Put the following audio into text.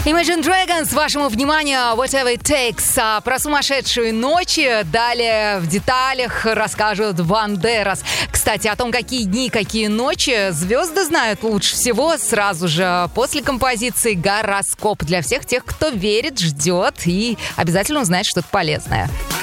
Imagine Dragons, вашему вниманию, Whatever It Takes. А про сумасшедшие ночи далее в деталях расскажут Бандерас. Кстати, о том, какие дни, какие ночи звезды знают лучше всего, сразу же после композиции «Гороскоп». Для всех тех, кто верит, ждет и обязательно узнает что-то полезное.